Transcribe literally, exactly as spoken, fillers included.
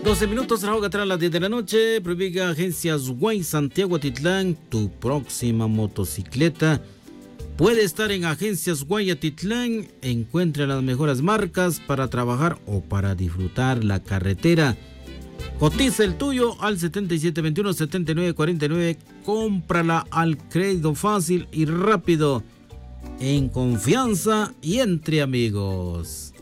doce minutos, la hora tras las diez de la noche. Proviga Agencias Guay Santiago Atitlán. Tu próxima motocicleta puede estar en Agencias Guay Atitlán. Encuentra las mejores marcas para trabajar o para disfrutar la carretera. Cotiza el tuyo al setenta y siete veintiuno, setenta y nueve cuarenta y nueve. Cómprala al crédito fácil y rápido, en confianza y entre amigos.